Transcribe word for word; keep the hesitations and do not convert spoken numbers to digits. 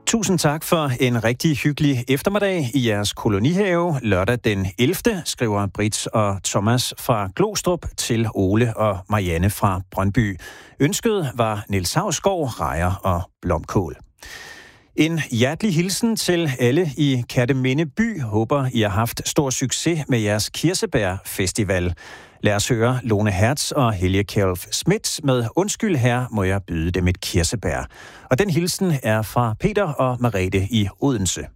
Tusind tak for en rigtig hyggelig eftermiddag i jeres kolonihave lørdag den ellevte, skriver Britt og Thomas fra Glostrup til Ole og Marianne fra Brøndby. Ønsket var Niels Hausgaard, rejer og blomkål. En hjertelig hilsen til alle i Kerteminde by. Håber, I har haft stor succes med jeres Kirsebærfestival. Lad os høre Lone Hertz og Helge Kjælf Schmidt med Undskyld her, må jeg byde dem et kirsebær. Og den hilsen er fra Peter og Merete i Odense.